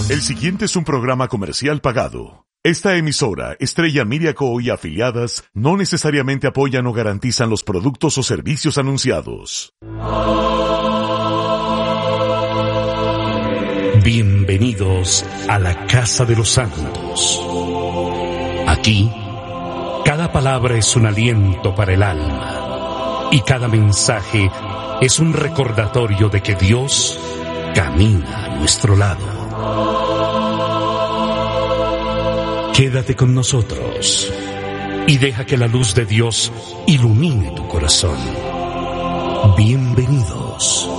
El siguiente es un programa comercial pagado. Esta emisora, Estrella Media Co. y afiliadas, no necesariamente apoyan o garantizan los productos o servicios anunciados. Bienvenidos a la Casa de los Santos. Aquí, cada palabra es un aliento para el alma y cada mensaje es un recordatorio de que Dios camina a nuestro lado. Quédate con nosotros y deja que la luz de Dios ilumine tu corazón. Bienvenidos.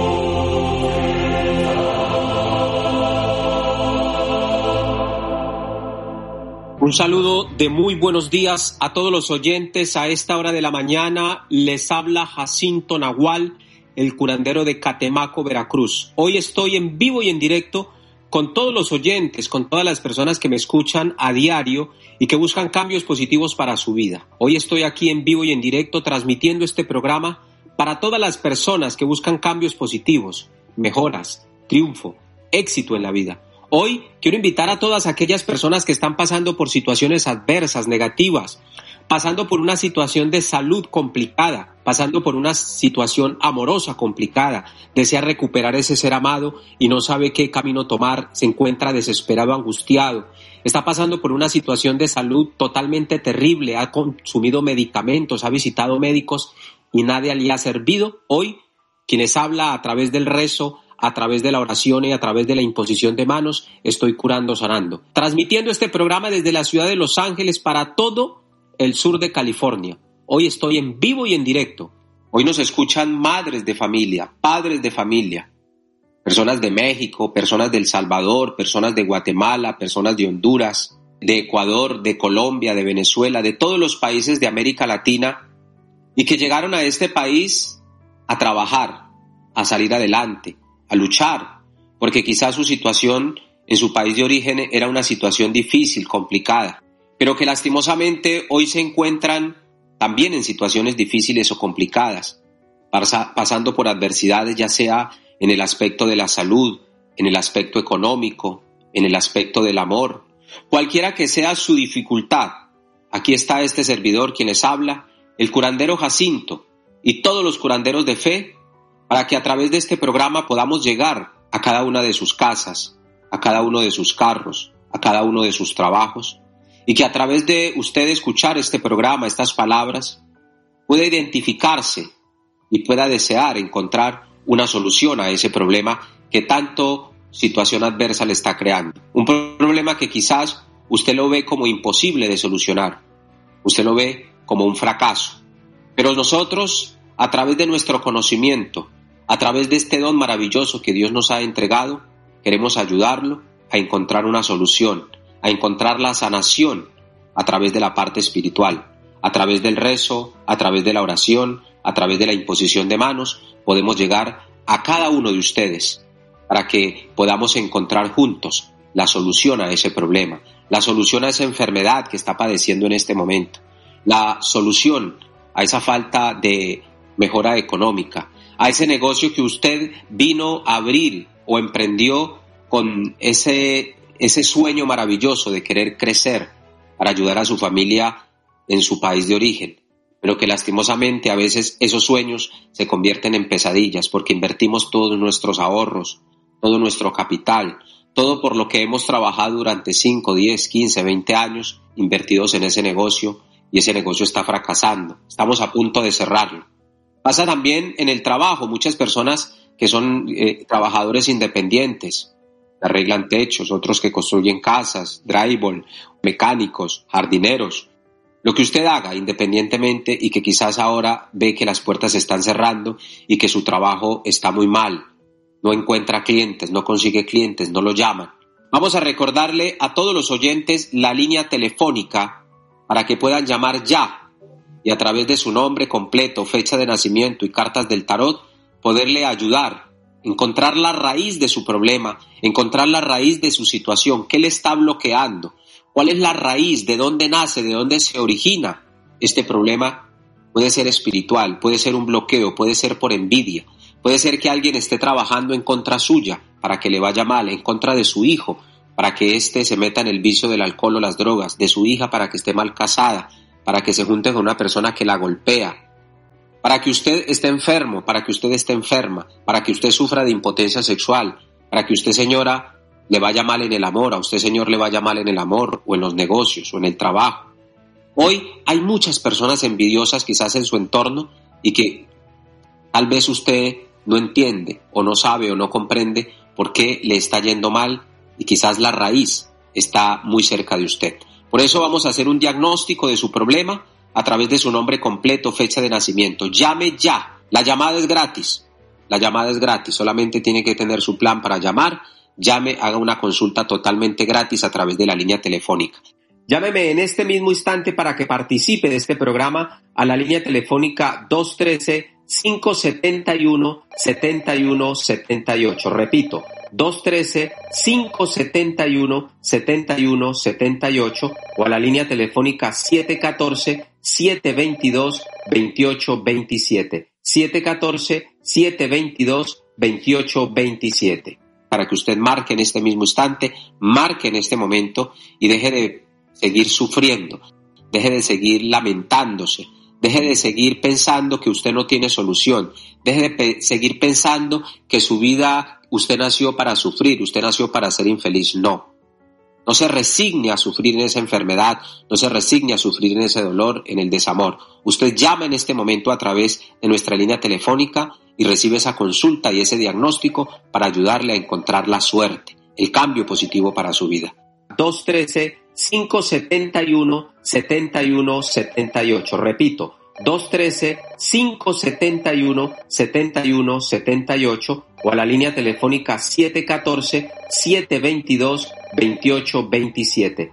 Un saludo de muy buenos días a todos los oyentes. A esta hora de la mañana les habla Jacinto Nahual, el curandero de Catemaco, Veracruz. Hoy estoy en vivo y en directo con todos los oyentes, con todas las personas que me escuchan a diario y que buscan cambios positivos para su vida. Hoy estoy aquí en vivo y en directo transmitiendo este programa para todas las personas que buscan cambios positivos, mejoras, triunfo, éxito en la vida. Hoy quiero invitar a todas aquellas personas que están pasando por situaciones adversas, negativas, pasando por una situación de salud complicada, pasando por una situación amorosa complicada, desea recuperar ese ser amado y no sabe qué camino tomar, se encuentra desesperado, angustiado, está pasando por una situación de salud totalmente terrible, ha consumido medicamentos, ha visitado médicos y nadie le ha servido. Hoy, quienes habla a través del rezo, a través de la oración y a través de la imposición de manos, estoy curando, sanando. Transmitiendo este programa desde la ciudad de Los Ángeles para todo el sur de California. Hoy estoy en vivo y en directo. Hoy nos escuchan madres de familia, padres de familia, personas de México, personas de El Salvador, personas de Guatemala, personas de Honduras, de Ecuador, de Colombia, de Venezuela, de todos los países de América Latina y que llegaron a este país a trabajar, a salir adelante, a luchar, porque quizás su situación en su país de origen era una situación difícil, complicada, pero que lastimosamente hoy se encuentran también en situaciones difíciles o complicadas, pasando por adversidades ya sea en el aspecto de la salud, en el aspecto económico, en el aspecto del amor, cualquiera que sea su dificultad. Aquí está este servidor quien les habla, el curandero Jacinto, y todos los curanderos de fe, para que a través de este programa podamos llegar a cada una de sus casas, a cada uno de sus carros, a cada uno de sus trabajos, y que a través de usted escuchar este programa, estas palabras, pueda identificarse y pueda desear encontrar una solución a ese problema que tanto situación adversa le está creando. Un problema que quizás usted lo ve como imposible de solucionar, usted lo ve como un fracaso. Pero nosotros, a través de nuestro conocimiento, a través de este don maravilloso que Dios nos ha entregado, queremos ayudarlo a encontrar una solución, a encontrar la sanación a través de la parte espiritual, a través del rezo, a través de la oración, a través de la imposición de manos, podemos llegar a cada uno de ustedes para que podamos encontrar juntos la solución a ese problema, la solución a esa enfermedad que está padeciendo en este momento, la solución a esa falta de mejora económica, a ese negocio que usted vino a abrir o emprendió con ese sueño maravilloso de querer crecer para ayudar a su familia en su país de origen, pero que lastimosamente a veces esos sueños se convierten en pesadillas porque invertimos todos nuestros ahorros, todo nuestro capital, todo por lo que hemos trabajado durante 5, 10, 15, 20 años invertidos en ese negocio y ese negocio está fracasando, estamos a punto de cerrarlo. Pasa también en el trabajo, muchas personas que son trabajadores independientes, arreglan techos, otros que construyen casas, drywall, mecánicos, jardineros, lo que usted haga independientemente y que quizás ahora ve que las puertas se están cerrando y que su trabajo está muy mal, no encuentra clientes, no consigue clientes, no lo llaman. Vamos a recordarle a todos los oyentes la línea telefónica para que puedan llamar ya y a través de su nombre completo, fecha de nacimiento y cartas del tarot poderle ayudar, encontrar la raíz de su problema, encontrar la raíz de su situación, qué le está bloqueando, cuál es la raíz, de dónde nace, de dónde se origina este problema. Puede ser espiritual, puede ser un bloqueo, puede ser por envidia, puede ser que alguien esté trabajando en contra suya para que le vaya mal, en contra de su hijo, para que éste se meta en el vicio del alcohol o las drogas, de su hija para que esté mal casada, para que se junte con una persona que la golpea, para que usted esté enfermo, para que usted esté enferma, para que usted sufra de impotencia sexual, para que usted, señora, le vaya mal en el amor, a usted, señor, le vaya mal en el amor o en los negocios o en el trabajo. Hoy hay muchas personas envidiosas quizás en su entorno y que tal vez usted no entiende o no sabe o no comprende por qué le está yendo mal y quizás la raíz está muy cerca de usted. Por eso vamos a hacer un diagnóstico de su problema a través de su nombre completo, fecha de nacimiento. Llame ya. La llamada es gratis. La llamada es gratis. Solamente tiene que tener su plan para llamar. Llame, haga una consulta totalmente gratis a través de la línea telefónica. Llámeme en este mismo instante para que participe de este programa a la línea telefónica 213-571-7178. Repito, 213-571-7178 o a la línea telefónica 714-722-2827. 714-722-2827. Para que usted marque en este mismo instante, marque en este momento y deje de seguir sufriendo, deje de seguir lamentándose, deje de seguir pensando que usted no tiene solución, deje de seguir pensando que su vida, usted nació para sufrir, usted nació para ser infeliz. No se resigne a sufrir en esa enfermedad, no se resigne a sufrir en ese dolor, en el desamor. Usted llama en este momento a través de nuestra línea telefónica y recibe esa consulta y ese diagnóstico para ayudarle a encontrar la suerte, el cambio positivo para su vida. 213-571-7178. Repito, 213-571-7178 o a la línea telefónica 714-722-2827.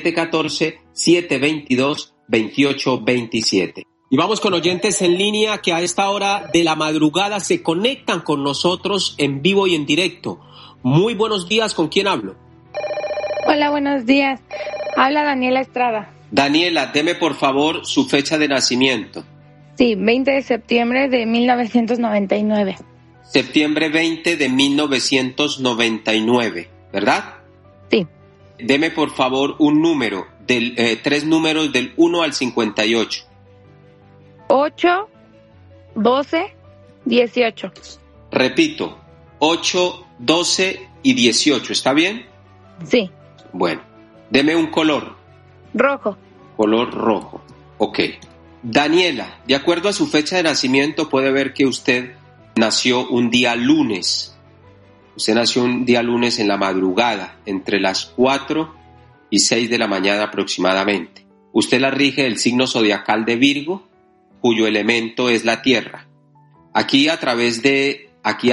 714-722-2827. Y vamos con oyentes en línea que a esta hora de la madrugada se conectan con nosotros en vivo y en directo. Muy buenos días, ¿con quién hablo? Hola, buenos días. Habla Daniela Estrada. Daniela, deme por favor su fecha de nacimiento. Sí, 20 de septiembre de 1999. Septiembre 20 de 1999, ¿verdad? Sí. Deme por favor un número, tres números del 1 al 58. 8, 12, 18. Repito, 8, 12 y 18, ¿está bien? Sí. Bueno, deme un color. Rojo. Color rojo, ok. Daniela, de acuerdo a su fecha de nacimiento puede ver que usted nació un día lunes. Usted nació un día lunes en la madrugada, entre las 4 y 6 de la mañana aproximadamente. Usted la rige el signo zodiacal de Virgo, cuyo elemento es la tierra. Aquí a través de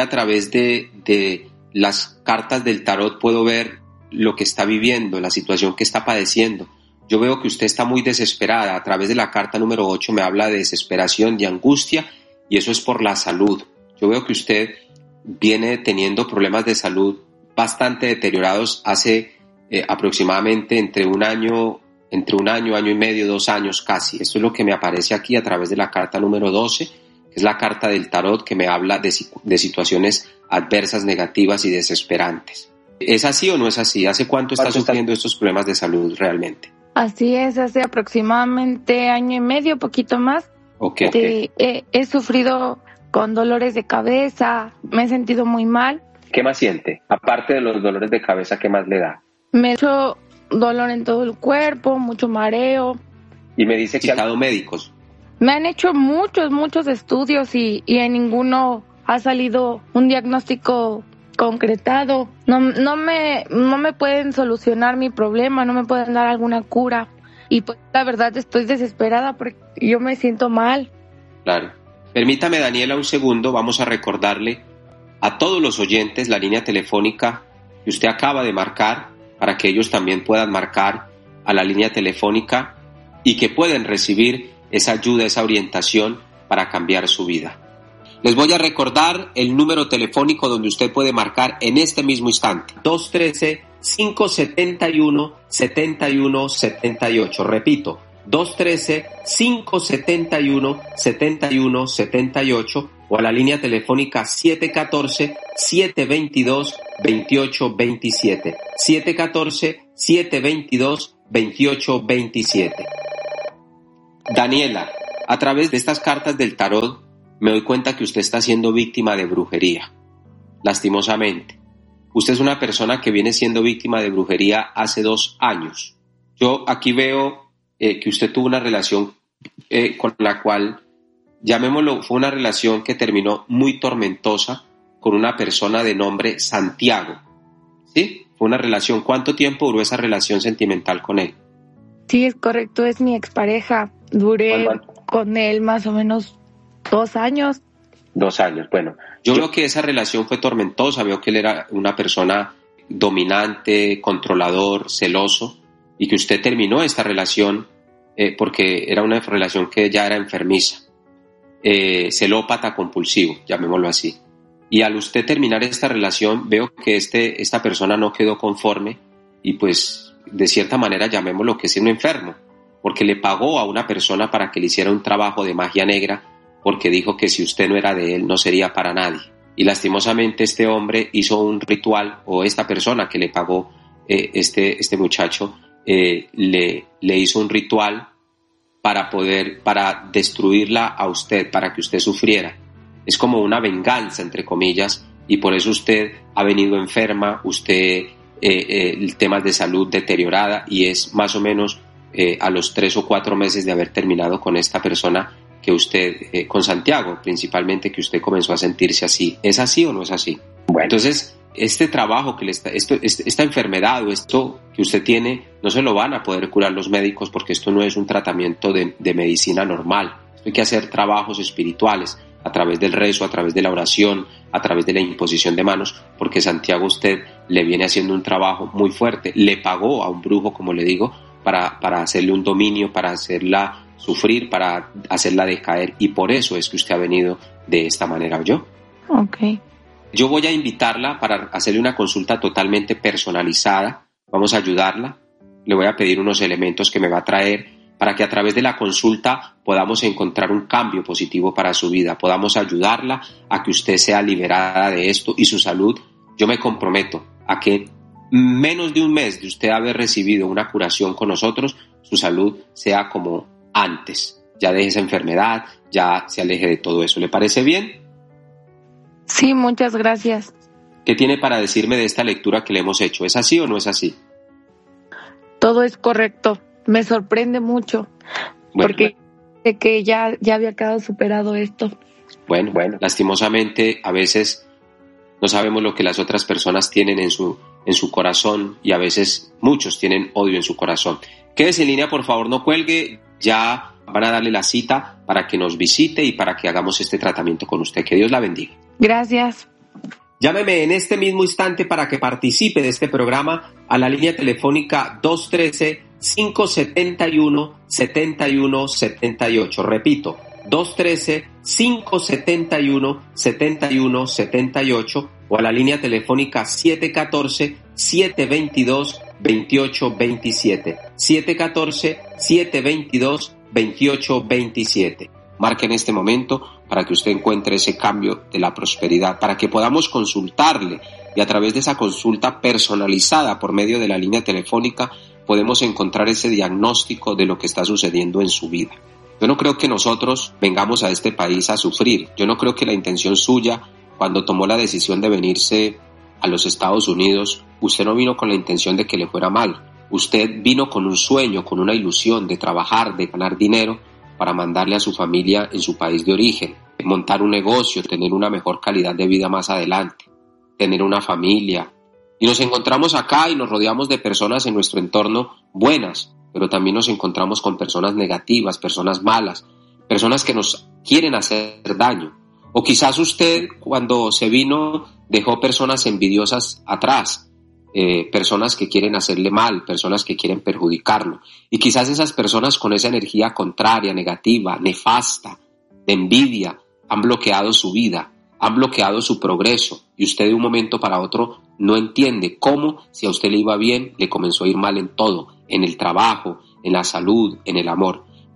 las cartas del tarot puedo ver lo que está viviendo, la situación que está padeciendo. Yo veo que usted está muy desesperada. A través de la carta número 8 me habla de desesperación, de angustia, y eso es por la salud. Yo veo que usted viene teniendo problemas de salud bastante deteriorados hace aproximadamente entre un año, año y medio, 2 años casi. Esto es lo que me aparece aquí a través de la carta número 12, que es la carta del tarot que me habla de situaciones adversas, negativas y desesperantes. ¿Es así o no es así? ¿Hace cuánto está sufriendo estos problemas de salud realmente? Así es, hace aproximadamente año y medio, poquito más. Okay. He sufrido con dolores de cabeza, me he sentido muy mal. ¿Qué más siente? Aparte de los dolores de cabeza, ¿qué más le da? Me he hecho dolor en todo el cuerpo, mucho mareo. Y me dice que ha dado médicos. Me han hecho muchos estudios y en ninguno ha salido un diagnóstico concretado. No me pueden solucionar mi problema, no me pueden dar alguna cura. Y pues la verdad estoy desesperada porque yo me siento mal. Claro. Permítame, Daniela, un segundo. Vamos a recordarle a todos los oyentes la línea telefónica que usted acaba de marcar para que ellos también puedan marcar a la línea telefónica y que puedan recibir esa ayuda, esa orientación para cambiar su vida. Les voy a recordar el número telefónico donde usted puede marcar en este mismo instante. 213-571-7178. Repito, 213-571-7178 o a la línea telefónica 714-722-2827. 714-722-2827. Daniela, a través de estas cartas del tarot me doy cuenta que usted está siendo víctima de brujería, lastimosamente. Usted es una persona que viene siendo víctima de brujería hace 2 años. Yo aquí veo que usted tuvo una relación con la cual, llamémoslo, fue una relación que terminó muy tormentosa con una persona de nombre Santiago. ¿Sí? Fue una relación. ¿Cuánto tiempo duró esa relación sentimental con él? Sí, es correcto, es mi expareja. Duré con él más o menos 2 años. 2 años, bueno. Yo veo que esa relación fue tormentosa, veo que él era una persona dominante, controlador, celoso, y que usted terminó esta relación porque era una relación que ya era enfermiza, celópata compulsivo, llamémoslo así. Y al usted terminar esta relación, veo que esta persona no quedó conforme y pues de cierta manera llamémoslo que es un enfermo, porque le pagó a una persona para que le hiciera un trabajo de magia negra, porque dijo que si usted no era de él no sería para nadie. Y lastimosamente este hombre hizo un ritual, o esta persona que le pagó, este muchacho, le hizo un ritual para destruirla a usted, para que usted sufriera. Es como una venganza, entre comillas, y por eso usted ha venido enferma, usted temas de salud deteriorada, y es más o menos a los 3 o 4 meses de haber terminado con esta persona que usted, con Santiago principalmente, que usted comenzó a sentirse así. ¿Es así o no es así? Bueno. Entonces, este trabajo esta enfermedad o esto que usted tiene, no se lo van a poder curar los médicos, porque esto no es un tratamiento de medicina normal. Hay que hacer trabajos espirituales a través del rezo, a través de la oración, a través de la imposición de manos, porque Santiago usted le viene haciendo un trabajo muy fuerte. Le pagó a un brujo, como le digo, para hacerle un dominio, para hacerla sufrir, para hacerla decaer, y por eso es que usted ha venido de esta manera, ¿oyó? Ok. Yo voy a invitarla para hacerle una consulta totalmente personalizada. Vamos a ayudarla. Le voy a pedir unos elementos que me va a traer para que a través de la consulta podamos encontrar un cambio positivo para su vida, podamos ayudarla a que usted sea liberada de esto y su salud. Yo me comprometo a que menos de un mes de usted haber recibido una curación con nosotros, su salud sea como antes. Ya deje esa enfermedad, ya se aleje de todo eso. ¿Le parece bien? Sí, muchas gracias. ¿Qué tiene para decirme de esta lectura que le hemos hecho? ¿Es así o no es así? Todo es correcto. Me sorprende mucho, bueno, porque sé que ya había quedado superado esto. Bueno, lastimosamente a veces no sabemos lo que las otras personas tienen en su corazón, y a veces muchos tienen odio en su corazón. Quédese en línea, por favor, no cuelgue. Ya van a darle la cita para que nos visite y para que hagamos este tratamiento con usted. Que Dios la bendiga. Gracias. Llámeme en este mismo instante para que participe de este programa a la línea telefónica 213-571-7178. Repito, 213-571-7178 o a la línea telefónica 714-722-2827. 714-722-2827. Marque en este momento para que usted encuentre ese cambio de la prosperidad, para que podamos consultarle, y a través de esa consulta personalizada por medio de la línea telefónica podemos encontrar ese diagnóstico de lo que está sucediendo en su vida. Yo no creo que nosotros vengamos a este país a sufrir. Yo no creo que la intención suya, cuando tomó la decisión de venirse a los Estados Unidos, usted no vino con la intención de que le fuera mal. Usted vino con un sueño, con una ilusión de trabajar, de ganar dinero para mandarle a su familia en su país de origen, montar un negocio, tener una mejor calidad de vida más adelante, tener una familia. Y nos encontramos acá y nos rodeamos de personas en nuestro entorno buenas, pero también nos encontramos con personas negativas, personas malas, personas que nos quieren hacer daño. O quizás usted, cuando se vino, dejó personas envidiosas atrás, personas que quieren hacerle mal, personas que quieren perjudicarlo. Y quizás esas personas con esa energía contraria, negativa, nefasta, de envidia, han bloqueado su vida, han bloqueado su progreso, y usted de un momento para otro no entiende cómo, si a usted le iba bien, le comenzó a ir mal en todo, en el trabajo, en la salud, en el amor.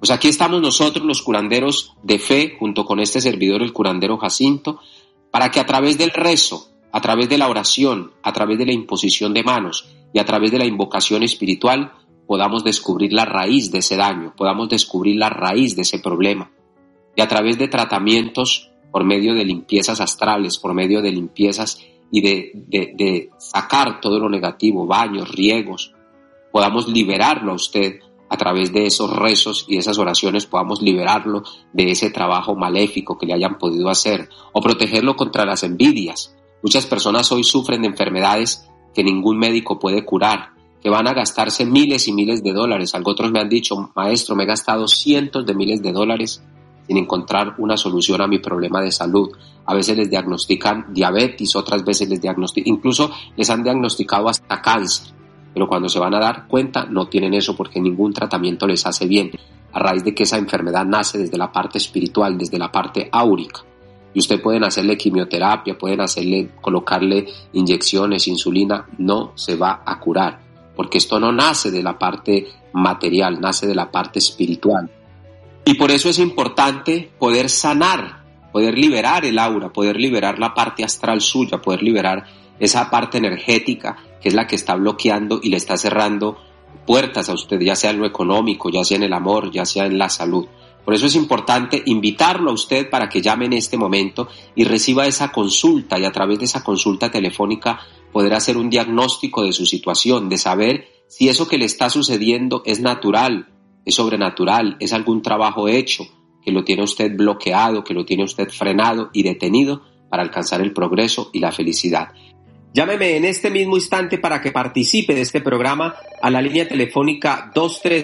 Pues aquí estamos nosotros, los curanderos de fe, junto con este servidor, el curandero Jacinto, para que a través del rezo, a través de la oración, a través de la imposición de manos y a través de la invocación espiritual, podamos descubrir la raíz de ese daño, podamos descubrir la raíz de ese problema. Y a través de tratamientos, por medio de limpiezas astrales, por medio de limpiezas y de sacar todo lo negativo, baños, riegos, podamos liberarlo a usted a través de esos rezos y esas oraciones, podamos liberarlo de ese trabajo maléfico que le hayan podido hacer, o protegerlo contra las envidias. Muchas personas hoy sufren de enfermedades que ningún médico puede curar, que van a gastarse miles y miles de dólares. Otros me han dicho, maestro, me he gastado cientos de miles de dólares sin encontrar una solución a mi problema de salud. A veces les diagnostican diabetes, otras veces incluso les han diagnosticado hasta cáncer. Pero cuando se van a dar cuenta no tienen eso porque ningún tratamiento les hace bien, a raíz de que esa enfermedad nace desde la parte espiritual, desde la parte áurica. Y usted pueden hacerle quimioterapia, pueden colocarle inyecciones, insulina, no se va a curar, porque esto no nace de la parte material, nace de la parte espiritual. Y por eso es importante poder sanar, poder liberar el aura, poder liberar la parte astral suya, poder liberar esa parte energética que es la que está bloqueando y le está cerrando puertas a usted, ya sea en lo económico, ya sea en el amor, ya sea en la salud. Por eso es importante invitarlo a usted para que llame en este momento y reciba esa consulta, y a través de esa consulta telefónica poder hacer un diagnóstico de su situación, de saber si eso que le está sucediendo es natural, es sobrenatural, es algún trabajo hecho que lo tiene usted bloqueado, que lo tiene usted frenado y detenido para alcanzar el progreso y la felicidad. Llámeme en este mismo instante para que participe de este programa a la línea telefónica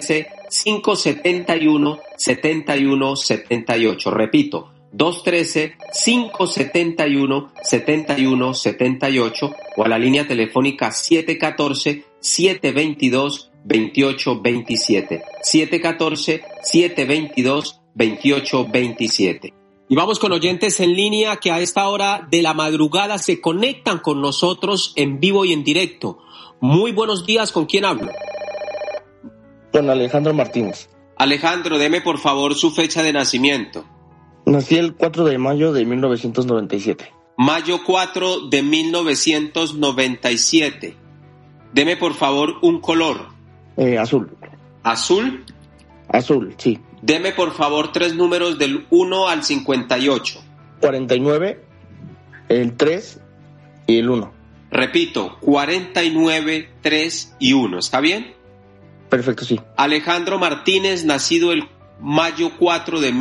213-571-7178. Repito, 213-571-7178 o a la línea telefónica 714-722-2827. 714-722-2827. Y vamos con oyentes en línea que a esta hora de la madrugada se conectan con nosotros en vivo y en directo. Muy buenos días, ¿con quién hablo? Con Alejandro Martínez. Alejandro, deme por favor su fecha de nacimiento. Nací el 4 de mayo de 1997. Mayo 4 de 1997. Deme por favor un color. Azul. ¿Azul? Azul, sí. Deme por favor 3 números del 1 al 58. 49, el 3 y el 1. Repito, 49, 3 y 1. ¿Está bien? Perfecto, sí. Alejandro Martínez, nacido el mayo 4 de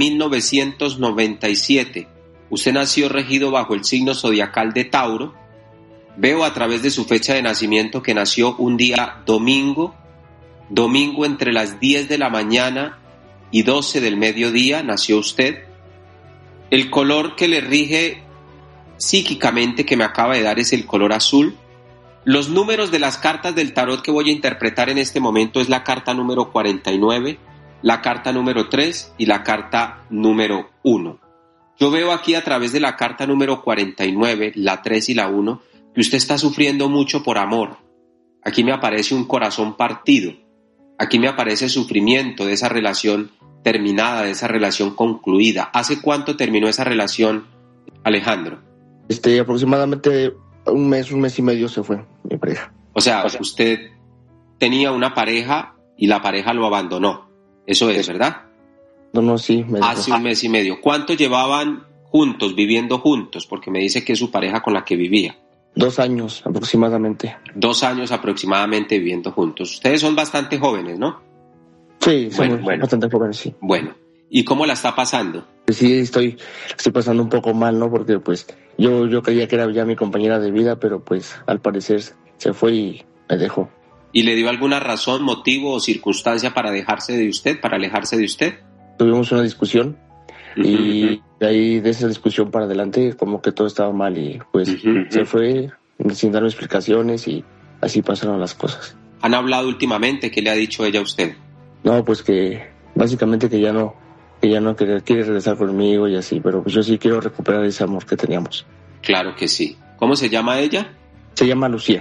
1997. Usted nació regido bajo el signo zodiacal de Tauro. Veo a través de su fecha de nacimiento que nació un día domingo entre las 10 de la mañana y 12 del mediodía, nació usted. El color que le rige psíquicamente que me acaba de dar es el color azul. Los números de las cartas del tarot que voy a interpretar en este momento es la carta número 49, la carta número 3 y la carta número 1. Yo veo aquí a través de la carta número 49, la 3 y la 1, que usted está sufriendo mucho por amor. Aquí me aparece un corazón partido. Aquí me aparece sufrimiento de esa relación terminada, de esa relación concluida. ¿Hace cuánto terminó esa relación, Alejandro? Aproximadamente un mes y medio se fue mi pareja. O sea, usted tenía una pareja y la pareja lo abandonó. Eso es, ¿verdad? No, sí. Hace un mes y medio. ¿Cuánto llevaban juntos, viviendo juntos? Porque me dice que es su pareja con la que vivía. 2 años aproximadamente. 2 años aproximadamente viviendo juntos. Ustedes son bastante jóvenes, ¿no? Sí, somos bastante jóvenes, sí. Bueno, ¿y cómo la está pasando? Sí, estoy pasando un poco mal, ¿no? Porque pues yo creía que era ya mi compañera de vida, pero pues al parecer se fue y me dejó. ¿Y le dio alguna razón, motivo o circunstancia para dejarse de usted, para alejarse de usted? Tuvimos una discusión y de ahí de esa discusión para adelante como que todo estaba mal y pues se fue sin darme explicaciones y así pasaron las cosas. ¿Han hablado últimamente? ¿Qué le ha dicho ella a usted? No, pues que básicamente que ya no quiere regresar conmigo y así, pero pues yo sí quiero recuperar ese amor que teníamos. Claro que sí. ¿Cómo se llama ella? Se llama Lucía.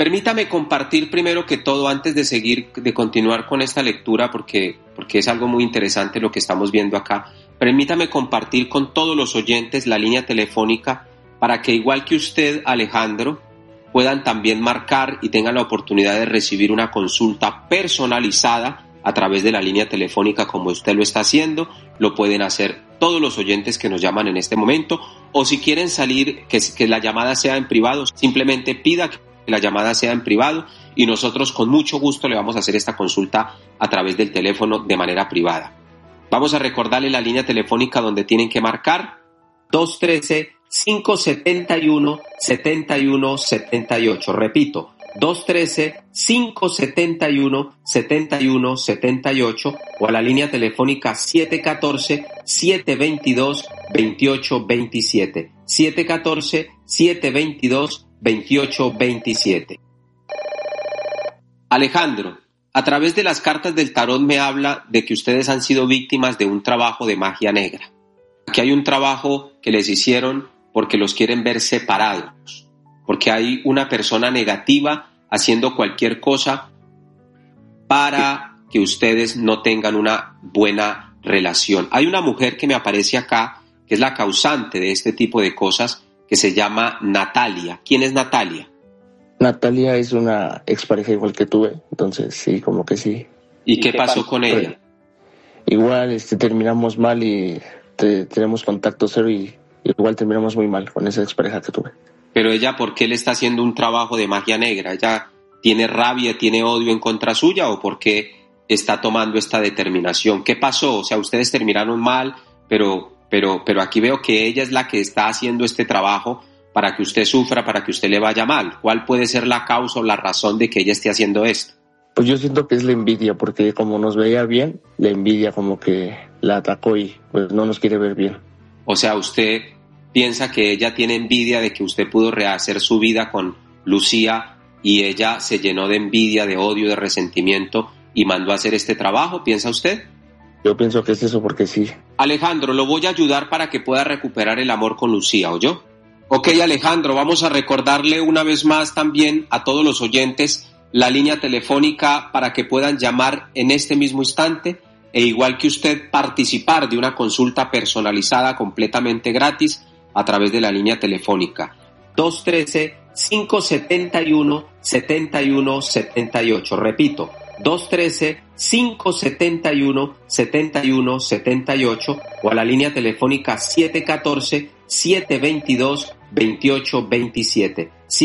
Permítame compartir primero que todo, antes de continuar con esta lectura, porque es algo muy interesante lo que estamos viendo acá. Permítame compartir con todos los oyentes la línea telefónica para que, igual que usted, Alejandro, puedan también marcar y tengan la oportunidad de recibir una consulta personalizada a través de la línea telefónica como usted lo está haciendo. Lo pueden hacer todos los oyentes que nos llaman en este momento, o si quieren salir, que la llamada sea en privado, simplemente pida que la llamada sea en privado y nosotros con mucho gusto le vamos a hacer esta consulta a través del teléfono de manera privada. Vamos a recordarle la línea telefónica donde tienen que marcar: 213-571-7178. Repito, 213-571-7178 o a la línea telefónica 714-722-2827. 714-722-2827. Alejandro, a través de las cartas del tarot me habla de que ustedes han sido víctimas de un trabajo de magia negra. Aquí hay un trabajo que les hicieron porque los quieren ver separados, porque hay una persona negativa haciendo cualquier cosa para que ustedes no tengan una buena relación. Hay una mujer que me aparece acá, que es la causante de este tipo de cosas, que se llama Natalia. ¿Quién es Natalia? Natalia es una expareja igual que tuve, entonces sí, como que sí. ¿Y qué pasó con ella? Igual terminamos mal y tenemos contacto cero y igual terminamos muy mal con esa expareja que tuve. Pero ella, ¿por qué le está haciendo un trabajo de magia negra? ¿Ella tiene rabia, tiene odio en contra suya o por qué está tomando esta determinación? ¿Qué pasó? O sea, ustedes terminaron mal, pero aquí veo que ella es la que está haciendo este trabajo para que usted sufra, para que usted le vaya mal. ¿Cuál puede ser la causa o la razón de que ella esté haciendo esto? Pues yo siento que es la envidia, porque como nos veía bien, la envidia como que la atacó y pues no nos quiere ver bien. O sea, usted piensa que ella tiene envidia de que usted pudo rehacer su vida con Lucía y ella se llenó de envidia, de odio, de resentimiento y mandó a hacer este trabajo, ¿piensa usted? Yo pienso que es eso porque sí. Alejandro, lo voy a ayudar para que pueda recuperar el amor con Lucía, ¿oyó? Ok, Alejandro, vamos a recordarle una vez más también a todos los oyentes la línea telefónica para que puedan llamar en este mismo instante e igual que usted participar de una consulta personalizada completamente gratis a través de la línea telefónica 213-571-7178. Repito, 213-571-7178 o a la línea telefónica 714-722-2827.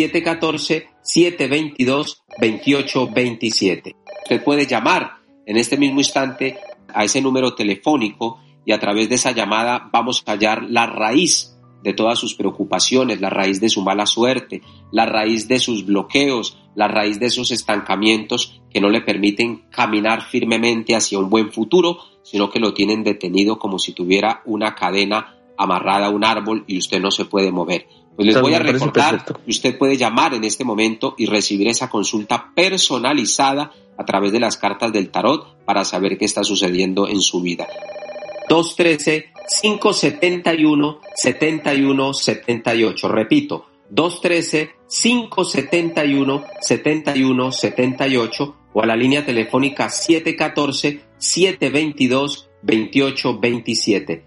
714-722-2827. Usted puede llamar en este mismo instante a ese número telefónico y a través de esa llamada vamos a hallar la raíz de todas sus preocupaciones, la raíz de su mala suerte, la raíz de sus bloqueos, la raíz de esos estancamientos que no le permiten caminar firmemente hacia un buen futuro, sino que lo tienen detenido como si tuviera una cadena amarrada a un árbol y usted no se puede mover. Pues les voy a recordar que usted puede llamar en este momento y recibir esa consulta personalizada a través de las cartas del tarot para saber qué está sucediendo en su vida. 213-571-7178. Repito, 213-571-7178 o a la línea telefónica 714-722-2827.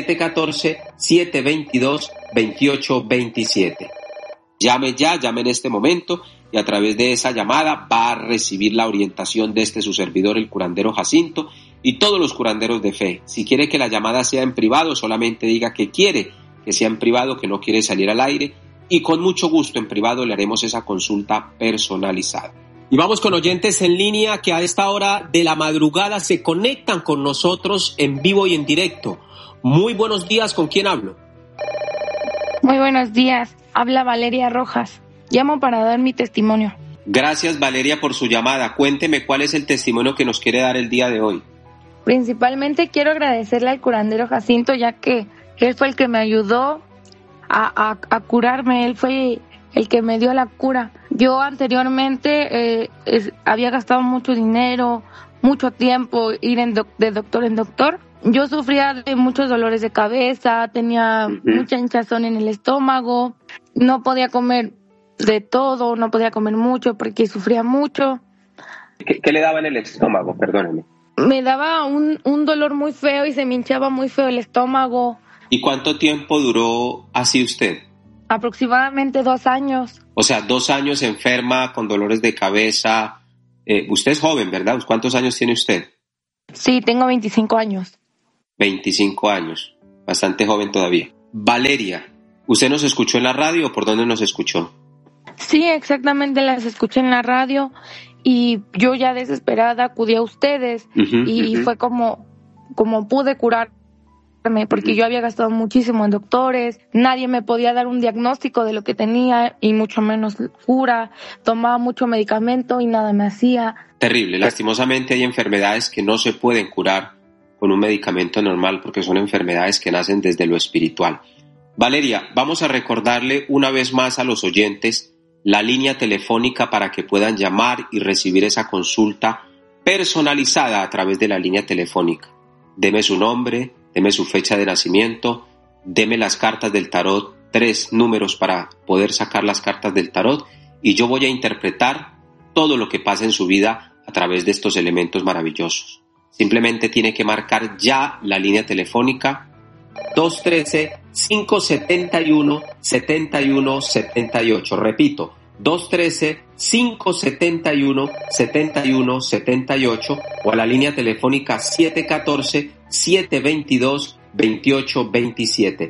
714-722-2827. Llame ya, llame en este momento y a través de esa llamada va a recibir la orientación de su servidor, el curandero Jacinto, y todos los curanderos de fe. Si quiere que la llamada sea en privado, solamente diga que quiere que sea en privado, que no quiere salir al aire, y con mucho gusto en privado le haremos esa consulta personalizada. Y vamos con oyentes en línea que a esta hora de la madrugada se conectan con nosotros en vivo y en directo. Muy buenos días, ¿con quién hablo? Muy buenos días, habla Valeria Rojas. Llamo para dar mi testimonio. Gracias, Valeria, por su llamada. Cuénteme cuál es el testimonio que nos quiere dar el día de hoy. Principalmente quiero agradecerle al curandero Jacinto, ya que él fue el que me ayudó a curarme, él fue el que me dio la cura. Yo anteriormente había gastado mucho dinero, mucho tiempo ir de doctor en doctor. Yo sufría de muchos dolores de cabeza, tenía mucha hinchazón en el estómago, no podía comer de todo, no podía comer mucho porque sufría mucho. ¿Qué le daba en el estómago? Perdóneme. Me daba un dolor muy feo y se me hinchaba muy feo el estómago. ¿Y cuánto tiempo duró así usted? Aproximadamente 2 años. O sea, 2 años enferma, con dolores de cabeza. Usted es joven, ¿verdad? ¿Cuántos años tiene usted? Sí, tengo 25 años. 25 años. Bastante joven todavía. Valeria, ¿usted nos escuchó en la radio o por dónde nos escuchó? Sí, exactamente, las escuché en la radio y yo ya desesperada acudí a ustedes y fue como pude curarme porque yo había gastado muchísimo en doctores, nadie me podía dar un diagnóstico de lo que tenía y mucho menos cura, tomaba mucho medicamento y nada me hacía. Terrible, lastimosamente hay enfermedades que no se pueden curar con un medicamento normal porque son enfermedades que nacen desde lo espiritual. Valeria, vamos a recordarle una vez más a los oyentes la línea telefónica para que puedan llamar y recibir esa consulta personalizada a través de la línea telefónica. Deme su nombre, deme su fecha de nacimiento, deme las cartas del tarot, 3 números para poder sacar las cartas del tarot y yo voy a interpretar todo lo que pasa en su vida a través de estos elementos maravillosos. Simplemente tiene que marcar ya la línea telefónica 213-571-7178. Repito, 213-571-7178 o a la línea telefónica 714-722-2827.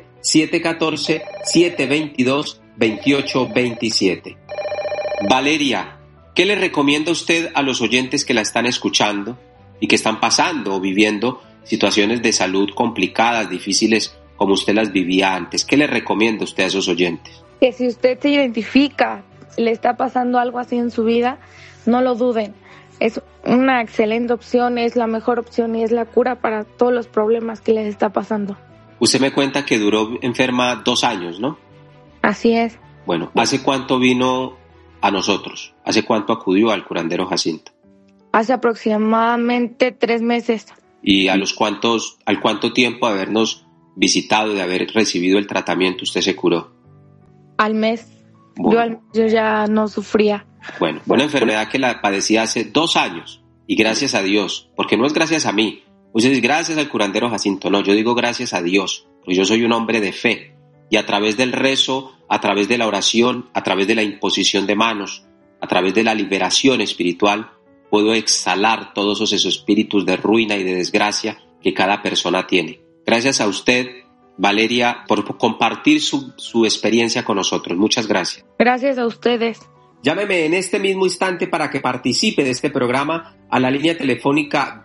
714-722-2827. Valeria, ¿qué le recomienda usted a los oyentes que la están escuchando y que están pasando o viviendo situaciones de salud complicadas, difíciles, como usted las vivía antes? ¿Qué le recomienda usted a esos oyentes? Que si usted se identifica, le está pasando algo así en su vida, no lo duden. Es una excelente opción, es la mejor opción y es la cura para todos los problemas que les está pasando. Usted me cuenta que duró enferma 2 años, ¿no? Así es. Bueno, ¿hace cuánto vino a nosotros? ¿Hace cuánto acudió al curandero Jacinto? Hace aproximadamente 3 meses. ¿Y al cuánto tiempo de habernos visitado, de haber recibido el tratamiento, usted se curó? Al mes. Bueno. Yo ya no sufría. Bueno, una enfermedad que la padecía hace 2 años y gracias a Dios, porque no es gracias a mí. Usted dice gracias al curandero Jacinto. No, yo digo gracias a Dios, porque yo soy un hombre de fe y a través del rezo, a través de la oración, a través de la imposición de manos, a través de la liberación espiritual, puedo exhalar todos esos espíritus de ruina y de desgracia que cada persona tiene. Gracias a usted, Valeria, por compartir su experiencia con nosotros. Muchas gracias. Gracias a ustedes. Llámeme en este mismo instante para que participe de este programa a la línea telefónica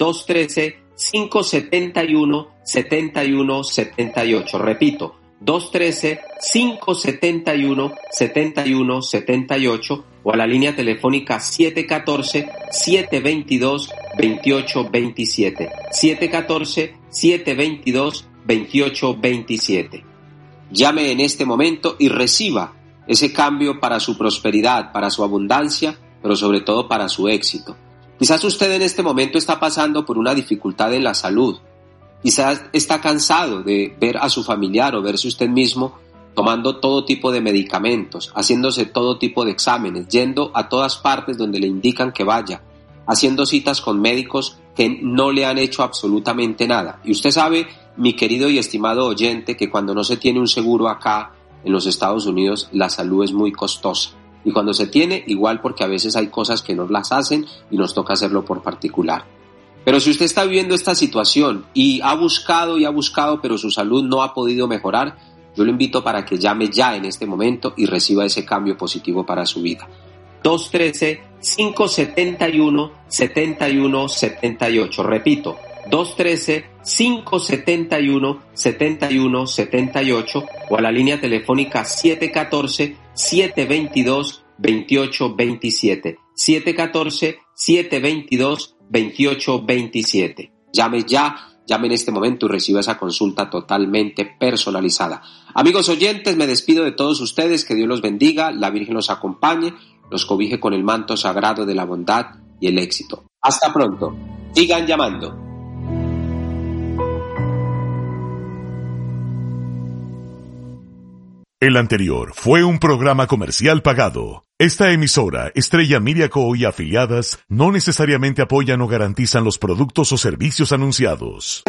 213-571-7178. Repito, 213-571-7178 o a la línea telefónica 714-722-2827. 714-722-2827. Llame en este momento y reciba ese cambio para su prosperidad, para su abundancia, pero sobre todo para su éxito. Quizás usted en este momento está pasando por una dificultad en la salud. Quizás está cansado de ver a su familiar o verse usted mismo tomando todo tipo de medicamentos, haciéndose todo tipo de exámenes, yendo a todas partes donde le indican que vaya, haciendo citas con médicos que no le han hecho absolutamente nada. Y usted sabe, mi querido y estimado oyente, que cuando no se tiene un seguro acá en los Estados Unidos, la salud es muy costosa. Y cuando se tiene, igual, porque a veces hay cosas que nos las hacen y nos toca hacerlo por particular. Pero si usted está viviendo esta situación y ha buscado, pero su salud no ha podido mejorar, yo lo invito para que llame ya en este momento y reciba ese cambio positivo para su vida. 213-571-7178. Repito, 213-571-7178 o a la línea telefónica 714-722-2827. 714-722-2827. Llame ya. Llame en este momento y reciba esa consulta totalmente personalizada. Amigos oyentes, me despido de todos ustedes. Que Dios los bendiga, la Virgen los acompañe, los cobije con el manto sagrado de la bondad y el éxito. Hasta pronto. Sigan llamando. El anterior fue un programa comercial pagado. Esta emisora, Estrella Media Co. y afiliadas, no necesariamente apoyan o garantizan los productos o servicios anunciados.